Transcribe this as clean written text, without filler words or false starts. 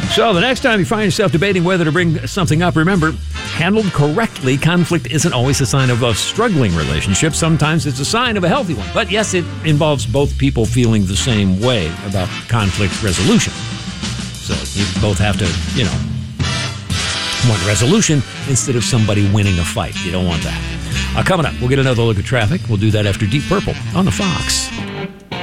So the next time you find yourself debating whether to bring something up, remember, handled correctly, conflict isn't always a sign of a struggling relationship. Sometimes it's a sign of a healthy one. But yes, it involves both people feeling the same way about conflict resolution. So you both have to, want resolution instead of somebody winning a fight. You don't want that. Coming up, we'll get another look at traffic. We'll do that after Deep Purple on the Fox.